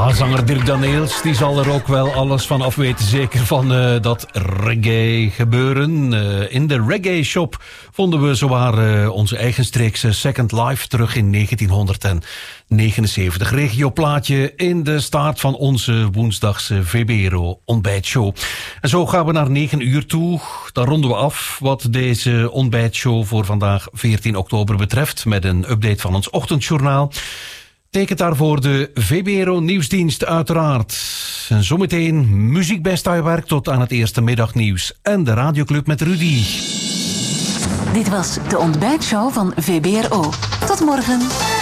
Ja, zanger Dirk Daneels, die zal er ook wel alles van af weten. Zeker van dat reggae gebeuren. In de reggae shop vonden we zowaar onze eigenstreekse Second Life terug in 1979. Regioplaatje in de staart van onze woensdagse VBRO ontbijtshow. En zo gaan we naar 9 uur toe. Dan ronden we af wat deze ontbijtshow voor vandaag 14 oktober betreft. Met een update van ons ochtendjournaal. Tekent daarvoor de VBRO Nieuwsdienst uiteraard. En zometeen muziek bij Stuywerk tot aan het eerste middagnieuws. En de radioclub met Rudy. Dit was de ontbijtshow van VBRO. Tot morgen.